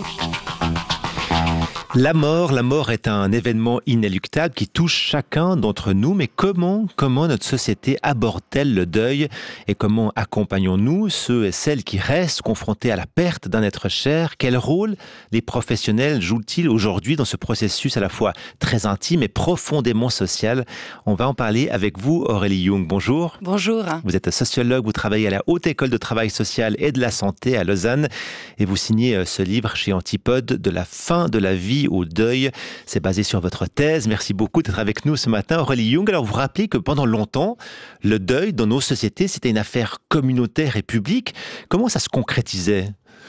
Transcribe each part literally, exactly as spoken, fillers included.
La mort, la mort est un événement inéluctable qui touche chacun d'entre nous. Mais comment, comment notre société aborde-t-elle le deuil et comment accompagnons-nous ceux et celles qui restent confrontés à la perte d'un être cher? Quel rôle les professionnels jouent-ils aujourd'hui dans ce processus à la fois très intime et profondément social? On va en parler avec vous, Aurélie Jung. Bonjour. Bonjour. Vous êtes sociologue, vous travaillez à la Haute École de Travail Social et de la Santé à Lausanne et vous signez ce livre chez Antipode, De la fin de la vie au deuil. C'est basé sur votre thèse. Merci beaucoup d'être avec nous ce matin, Aurélie Jung. Alors, vous vous rappelez que pendant longtemps, le deuil dans nos sociétés, c'était une affaire communautaire et publique. Comment ça se concrétisait ?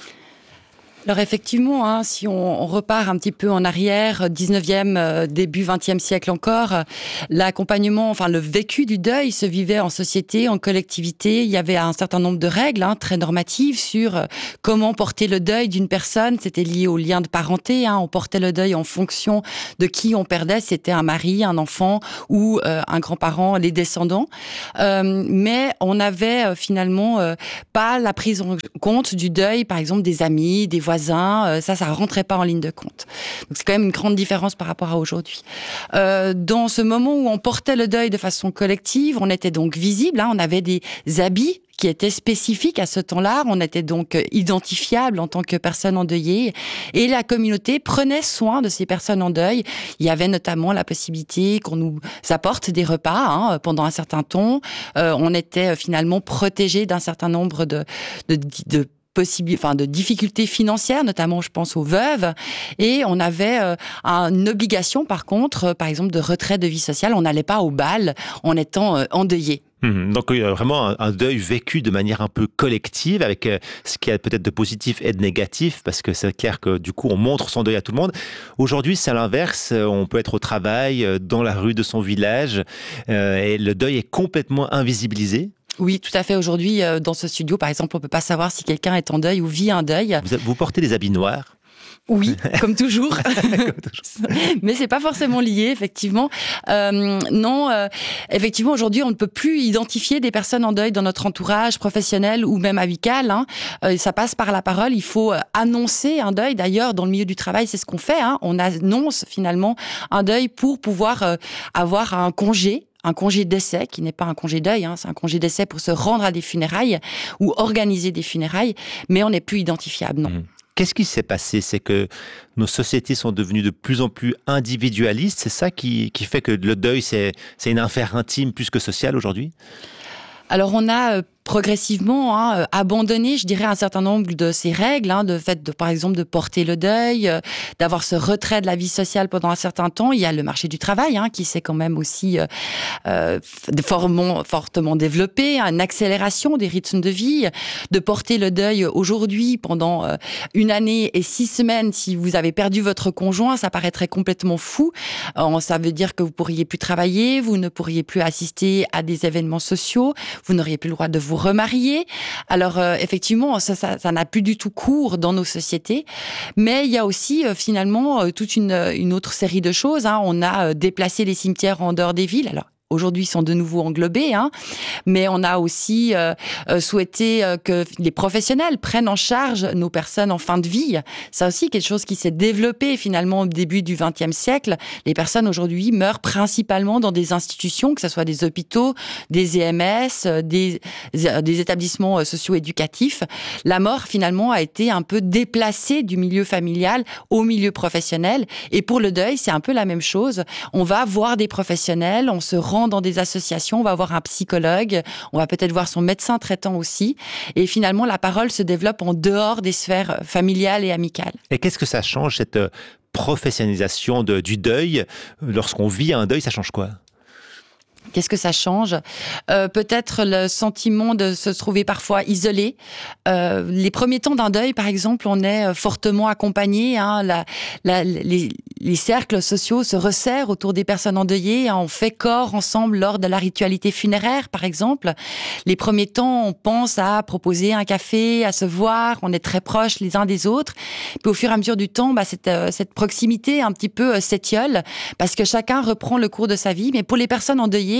Alors effectivement, hein, si on, on repart un petit peu en arrière, dix-neuvième, euh, début vingtième siècle encore, euh, l'accompagnement, enfin le vécu du deuil se vivait en société, en collectivité. Il y avait un certain nombre de règles hein, très normatives sur euh, comment porter le deuil d'une personne. C'était lié au lien de parenté. Hein, on portait le deuil en fonction de qui on perdait. C'était un mari, un enfant ou euh, un grand-parent, les descendants. Euh, mais on n'avait euh, finalement euh, pas la prise en compte du deuil, par exemple des amis, des voisins. Ça, ça rentrait pas en ligne de compte. Donc c'est quand même une grande différence par rapport à aujourd'hui. Euh, dans ce moment où on portait le deuil de façon collective, on était donc visible, hein, on avait des habits qui étaient spécifiques à ce temps-là, on était donc identifiable en tant que personne endeuillée, et la communauté prenait soin de ces personnes en deuil. Il y avait notamment la possibilité qu'on nous apporte des repas hein, pendant un certain temps. Euh, on était finalement protégés d'un certain nombre de, de, de possible, enfin de difficultés financières, notamment je pense aux veuves, et on avait euh, une obligation par contre, euh, par exemple de retrait de vie sociale, on n'allait pas au bal en étant euh, endeuillé. Mmh, donc il y a vraiment un, un deuil vécu de manière un peu collective, avec euh, ce qui a peut-être de positif et de négatif, parce que c'est clair que du coup on montre son deuil à tout le monde. Aujourd'hui c'est à l'inverse, on peut être au travail, dans la rue de son village, euh, et le deuil est complètement invisibilisé. Oui, tout à fait. Aujourd'hui, euh, dans ce studio, par exemple, on peut pas savoir si quelqu'un est en deuil ou vit un deuil. Vous, vous portez des habits noirs ? Oui, comme toujours. Comme toujours. Mais c'est pas forcément lié, effectivement. Euh, non, euh, effectivement, aujourd'hui, on ne peut plus identifier des personnes en deuil dans notre entourage professionnel ou même amical. Hein. Euh, ça passe par la parole. Il faut annoncer un deuil. D'ailleurs, dans le milieu du travail, c'est ce qu'on fait. Hein. On annonce finalement un deuil pour pouvoir euh, avoir un congé. Un congé d'essai, qui n'est pas un congé deuil, hein, c'est un congé d'essai pour se rendre à des funérailles ou organiser des funérailles, mais on n'est plus identifiable, non. Mmh. Qu'est-ce qui s'est passé ? C'est que nos sociétés sont devenues de plus en plus individualistes, c'est ça qui, qui fait que le deuil, c'est, c'est une affaire intime plus que sociale aujourd'hui ? Alors on a... Euh, progressivement hein, abandonner, je dirais, un certain nombre de ces règles, hein, de fait, de, par exemple, de porter le deuil, euh, d'avoir ce retrait de la vie sociale pendant un certain temps. Il y a le marché du travail hein, qui s'est quand même aussi euh, euh, fortement, fortement développé, une accélération des rythmes de vie, de porter le deuil aujourd'hui pendant euh, une année et six semaines. Si vous avez perdu votre conjoint, ça paraîtrait complètement fou. Euh, ça veut dire que vous pourriez plus travailler, vous ne pourriez plus assister à des événements sociaux, vous n'auriez plus le droit de vous remarier. Alors euh, effectivement, ça, ça, ça n'a plus du tout cours dans nos sociétés. Mais il y a aussi euh, finalement euh, toute une, une autre série de choses. Hein. On a euh, déplacé les cimetières en dehors des villes. Alors aujourd'hui, ils sont de nouveau englobés, hein. Mais on a aussi euh, euh, souhaité euh, que les professionnels prennent en charge nos personnes en fin de vie. C'est aussi quelque chose qui s'est développé finalement au début du vingtième siècle. Les personnes aujourd'hui meurent principalement dans des institutions, que ce soit des hôpitaux, des E M S, des, des établissements socio-éducatifs. La mort finalement a été un peu déplacée du milieu familial au milieu professionnel. Et pour le deuil, c'est un peu la même chose. On va voir des professionnels, on se rend dans des associations, on va voir un psychologue, on va peut-être voir son médecin traitant aussi. Et finalement, la parole se développe en dehors des sphères familiales et amicales. Et qu'est-ce que ça change, cette professionnalisation de, du deuil ? Lorsqu'on vit un deuil, ça change quoi ? Qu'est-ce que ça change ? euh, Peut-être le sentiment de se trouver parfois isolé. Euh, les premiers temps d'un deuil, par exemple, on est fortement accompagné. Hein, la, la, les, les cercles sociaux se resserrent autour des personnes endeuillées. Hein, on fait corps ensemble lors de la ritualité funéraire, par exemple. Les premiers temps, on pense à proposer un café, à se voir. On est très proches les uns des autres. Puis au fur et à mesure du temps, bah, cette, cette proximité un petit peu s'étiole parce que chacun reprend le cours de sa vie. Mais pour les personnes endeuillées,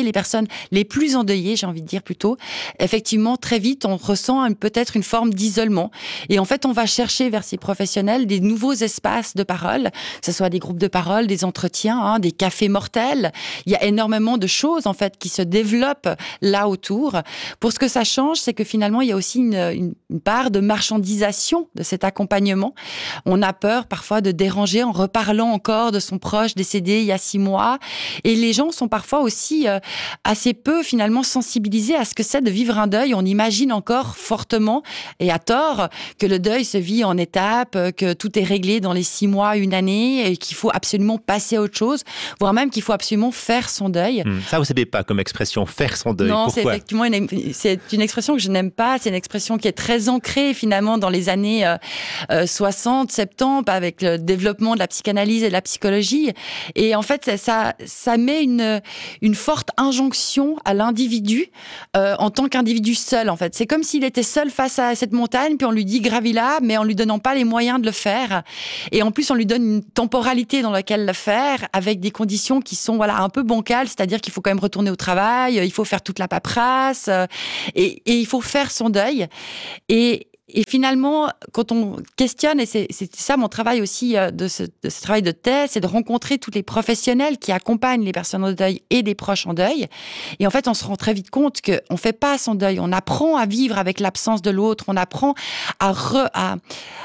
les personnes les plus endeuillées, j'ai envie de dire plutôt, effectivement, très vite, on ressent un, peut-être une forme d'isolement. Et en fait, on va chercher vers ces professionnels des nouveaux espaces de parole, que ce soit des groupes de parole, des entretiens, hein, des cafés mortels. Il y a énormément de choses, en fait, qui se développent là autour. Pour ce que ça change, c'est que finalement, il y a aussi une, une, une part de marchandisation de cet accompagnement. On a peur parfois de déranger en reparlant encore de son proche décédé il y a six mois. Et les gens sont parfois aussi euh, assez peu finalement sensibilisés à ce que c'est de vivre un deuil. On imagine encore fortement et à tort que le deuil se vit en étapes, que tout est réglé dans les six mois, une année, et qu'il faut absolument passer à autre chose, voire même qu'il faut absolument faire son deuil. Mmh, ça, vous savez pas comme expression, faire son deuil. Non, Pourquoi? c'est effectivement une, c'est une expression que je n'aime pas. C'est une expression qui est très ancrée finalement dans les années euh, euh, soixante, soixante-dix, avec le développement de la psychanalyse et de la psychologie. Et en fait, ça, ça met une, une forte injonction à l'individu euh, en tant qu'individu seul. En fait, c'est comme s'il était seul face à cette montagne, puis on lui dit gravis-la, mais en lui donnant pas les moyens de le faire. Et en plus, on lui donne une temporalité dans laquelle le faire, avec des conditions qui sont voilà un peu bancales, c'est-à-dire qu'il faut quand même retourner au travail, il faut faire toute la paperasse, euh, et, et il faut faire son deuil. Et Et finalement, quand on questionne, et c'est, c'est ça mon travail aussi de ce, de ce travail de thèse, c'est de rencontrer tous les professionnels qui accompagnent les personnes en deuil et des proches en deuil. Et en fait, on se rend très vite compte qu'on ne fait pas son deuil. On apprend à vivre avec l'absence de l'autre. On apprend à... Re, à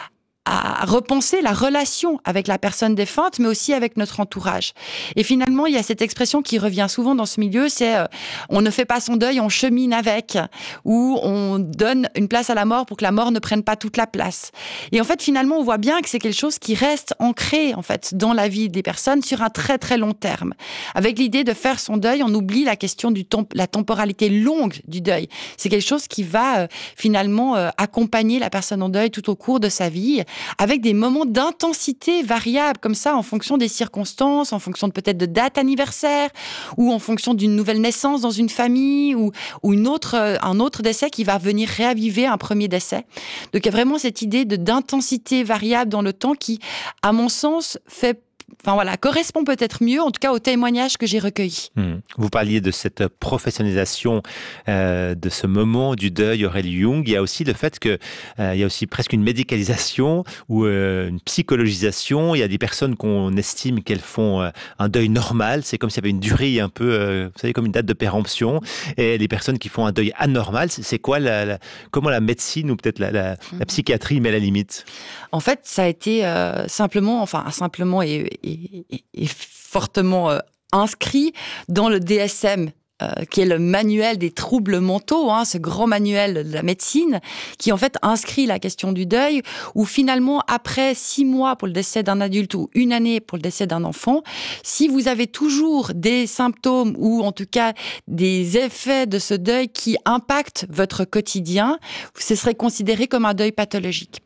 à repenser la relation avec la personne défunte, mais aussi avec notre entourage. Et finalement, il y a cette expression qui revient souvent dans ce milieu, c'est euh, on ne fait pas son deuil, on chemine avec, ou on donne une place à la mort pour que la mort ne prenne pas toute la place. Et en fait, finalement, on voit bien que c'est quelque chose qui reste ancré, en fait, dans la vie des personnes sur un très très long terme. Avec l'idée de faire son deuil, on oublie la question de temp- la temporalité longue du deuil. C'est quelque chose qui va euh, finalement euh, accompagner la personne en deuil tout au cours de sa vie, avec des moments d'intensité variables, comme ça, en fonction des circonstances, en fonction de, peut-être de dates anniversaires, ou en fonction d'une nouvelle naissance dans une famille, ou, ou une autre, un autre décès qui va venir réaviver un premier décès. Donc il y a vraiment cette idée de, d'intensité variable dans le temps qui, à mon sens, fait Enfin voilà, correspond peut-être mieux, en tout cas, aux témoignages que j'ai recueillis. Mmh. Vous parliez de cette professionnalisation euh, de ce moment du deuil, Aurélie Jung. Il y a aussi le fait que euh, il y a aussi presque une médicalisation ou euh, une psychologisation. Il y a des personnes qu'on estime qu'elles font euh, un deuil normal. C'est comme s'il y avait une durée un peu, euh, vous savez, comme une date de péremption. Et les personnes qui font un deuil anormal, c'est, c'est quoi la, la, comment la médecine ou peut-être la, la, la psychiatrie met la limite? En fait, ça a été euh, simplement, enfin simplement et, et, et, et fortement euh, inscrit dans le D S M. Euh, qui est le manuel des troubles mentaux, hein, ce grand manuel de la médecine, qui en fait inscrit la question du deuil, où finalement, après six mois pour le décès d'un adulte ou une année pour le décès d'un enfant, si vous avez toujours des symptômes ou en tout cas des effets de ce deuil qui impactent votre quotidien, ce serait considéré comme un deuil pathologique.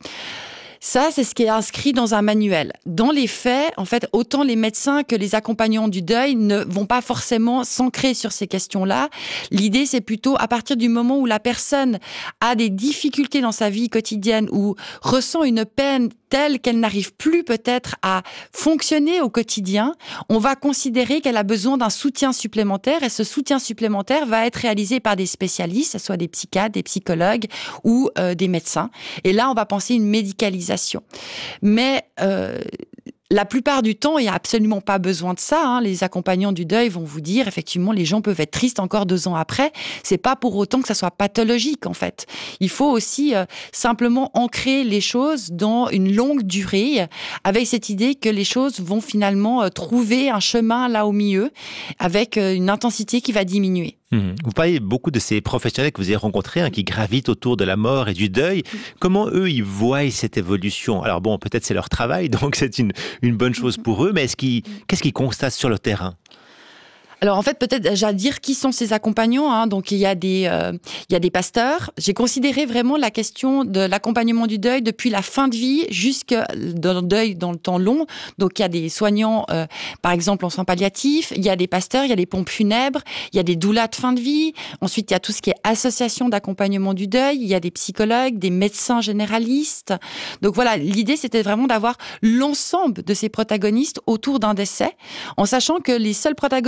Ça, c'est ce qui est inscrit dans un manuel. Dans les faits, en fait, autant les médecins que les accompagnants du deuil ne vont pas forcément s'ancrer sur ces questions-là. L'idée, c'est plutôt à partir du moment où la personne a des difficultés dans sa vie quotidienne ou ressent une peine telle qu'elle n'arrive plus peut-être à fonctionner au quotidien, on va considérer qu'elle a besoin d'un soutien supplémentaire et ce soutien supplémentaire va être réalisé par des spécialistes, que ce soit des psychiatres, des psychologues ou euh, des médecins. Et là, on va penser une médicalisation. Mais euh, la plupart du temps, il n'y a absolument pas besoin de ça. Hein. Les accompagnants du deuil vont vous dire, effectivement, les gens peuvent être tristes encore deux ans après. C'est pas pour autant que ça soit pathologique, en fait. Il faut aussi euh, simplement ancrer les choses dans une longue durée, avec cette idée que les choses vont finalement euh, trouver un chemin là au milieu, avec euh, une intensité qui va diminuer. Vous parlez beaucoup de ces professionnels que vous avez rencontrés, hein, qui gravitent autour de la mort et du deuil. Comment eux, ils voient cette évolution? Alors bon, peut-être c'est leur travail, donc c'est une, une bonne chose pour eux, mais est-ce qu'ils, qu'est-ce qu'ils constatent sur le terrain? Alors en fait, peut-être déjà dire qui sont ces accompagnants. Hein. Donc il y a des euh, il y a des pasteurs. J'ai considéré vraiment la question de l'accompagnement du deuil depuis la fin de vie jusqu'à le deuil dans le temps long. Donc il y a des soignants, euh, par exemple en soins palliatifs. Il y a des pasteurs, il y a des pompes funèbres, il y a des doulas de fin de vie. Ensuite il y a tout ce qui est association d'accompagnement du deuil. Il y a des psychologues, des médecins généralistes. Donc voilà, l'idée c'était vraiment d'avoir l'ensemble de ces protagonistes autour d'un décès, en sachant que les seuls protagonistes qui sont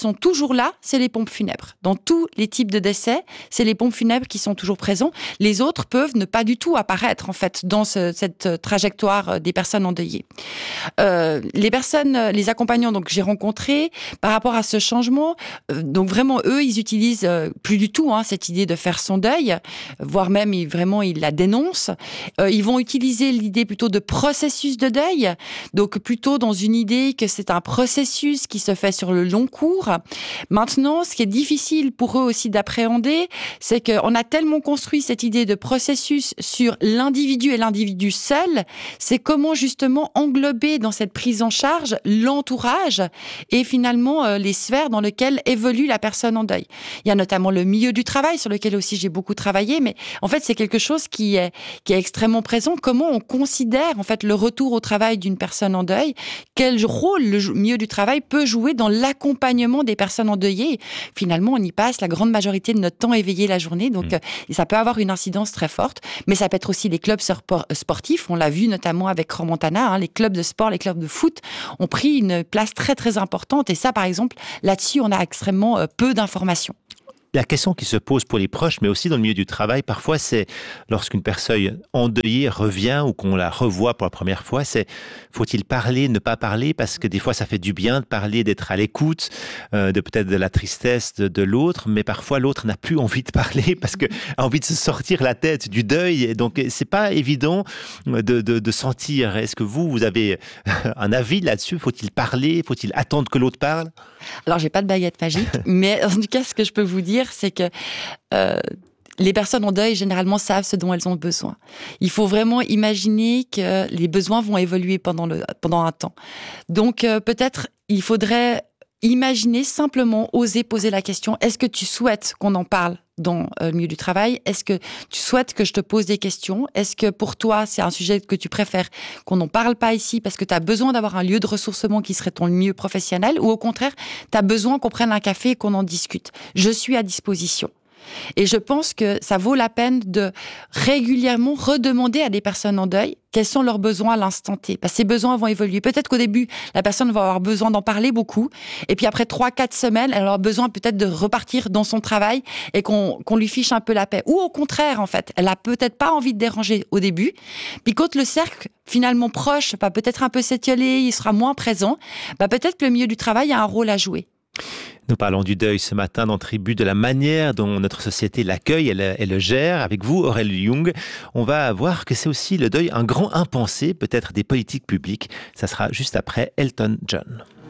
sont toujours là, c'est les pompes funèbres. Dans tous les types de décès, c'est les pompes funèbres qui sont toujours présents. Les autres peuvent ne pas du tout apparaître, en fait, dans ce, cette trajectoire des personnes endeuillées. Euh, les personnes, les accompagnants, donc, j'ai rencontrés, par rapport à ce changement, euh, donc vraiment, eux, ils utilisent euh, plus du tout hein, cette idée de faire son deuil, voire même, ils, vraiment, ils la dénoncent. Euh, ils vont utiliser l'idée plutôt de processus de deuil, donc plutôt dans une idée que c'est un processus qui se fait sur le long cours. Maintenant, ce qui est difficile pour eux aussi d'appréhender, c'est qu'on a tellement construit cette idée de processus sur l'individu et l'individu seul, c'est comment justement englober dans cette prise en charge l'entourage et finalement euh, les sphères dans lesquelles évolue la personne en deuil. Il y a notamment le milieu du travail sur lequel aussi j'ai beaucoup travaillé, mais en fait c'est quelque chose qui est, qui est extrêmement présent. Comment on considère en fait le retour au travail d'une personne en deuil, quel rôle le milieu du travail peut jouer dans l'accompagnement des personnes endeuillées. Finalement, on y passe la grande majorité de notre temps éveillé la journée, donc mmh. euh, ça peut avoir une incidence très forte, mais ça peut être aussi les clubs sportifs. On l'a vu notamment avec Crans-Montana, hein, les clubs de sport, les clubs de foot ont pris une place très très importante. Et ça, par exemple, là-dessus, on a extrêmement euh, peu d'informations. La question qui se pose pour les proches, mais aussi dans le milieu du travail, parfois, c'est lorsqu'une personne endeuillée revient ou qu'on la revoit pour la première fois, c'est faut-il parler, ne pas parler, parce que des fois, ça fait du bien de parler, d'être à l'écoute, euh, de peut-être de la tristesse de, de l'autre, mais parfois, l'autre n'a plus envie de parler parce qu'il a envie de se sortir la tête du deuil. Et donc, c'est pas évident de, de, de sentir. Est-ce que vous, vous avez un avis là-dessus? Faut-il parler? Faut-il attendre que l'autre parle? Alors, j'ai pas de baguette magique, mais en tout cas, ce que je peux vous dire, c'est que euh, les personnes en deuil, généralement, savent ce dont elles ont besoin. Il faut vraiment imaginer que les besoins vont évoluer pendant, le, pendant un temps. Donc, euh, peut-être, il faudrait imaginer simplement, oser poser la question, est-ce que tu souhaites qu'on en parle dans euh, le milieu du travail? Est-ce que tu souhaites que je te pose des questions? Est-ce que pour toi, c'est un sujet que tu préfères qu'on n'en parle pas ici parce que tu as besoin d'avoir un lieu de ressourcement qui serait ton milieu professionnel, ou au contraire, tu as besoin qu'on prenne un café et qu'on en discute? Je suis à disposition. Et je pense que ça vaut la peine de régulièrement redemander à des personnes en deuil quels sont leurs besoins à l'instant T. Parce que ces besoins vont évoluer. Peut-être qu'au début, la personne va avoir besoin d'en parler beaucoup. Et puis après trois, quatre semaines, elle aura besoin peut-être de repartir dans son travail et qu'on, qu'on lui fiche un peu la paix. Ou au contraire, en fait, elle a peut-être pas envie de déranger au début. Puis quand le cercle, finalement proche, va peut-être un peu s'étioler, il sera moins présent, bah peut-être que le milieu du travail a un rôle à jouer. Nous parlons du deuil ce matin dans Tribu, de la manière dont notre société l'accueille et, et le gère. Avec vous, Aurélie Young, on va voir que c'est aussi le deuil un grand impensé, peut-être des politiques publiques. Ça sera juste après Elton John.